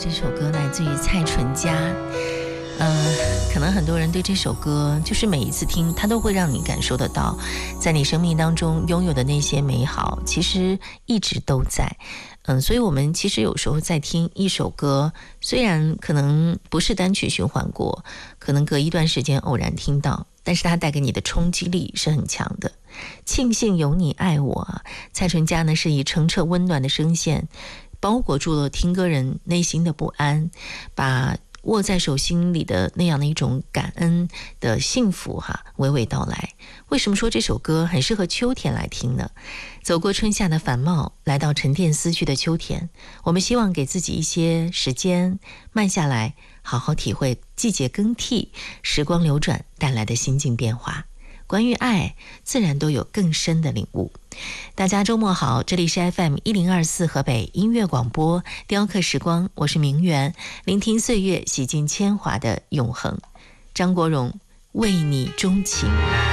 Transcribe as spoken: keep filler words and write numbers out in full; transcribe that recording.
这首歌来自于蔡淳佳。呃，可能很多人对这首歌，就是每一次听，它都会让你感受得到，在你生命当中拥有的那些美好，其实一直都在。嗯，所以我们其实有时候在听一首歌，虽然可能不是单曲循环过，可能隔一段时间偶然听到，但是它带给你的冲击力是很强的。庆幸有你爱我，蔡淳佳呢是以澄澈温暖的声线，包裹住了听歌人内心的不安，把握在手心里的那样的一种感恩的幸福哈，娓娓道来。为什么说这首歌很适合秋天来听呢？走过春夏的繁茂，来到沉淀思绪的秋天，我们希望给自己一些时间慢下来，好好体会季节更替、时光流转带来的心境变化。关于爱，自然都有更深的领悟。大家周末好，这里是 F M 一零二四河北音乐广播，雕刻时光，我是明媛，聆听岁月洗尽铅华的永恒。张国荣，为你钟情。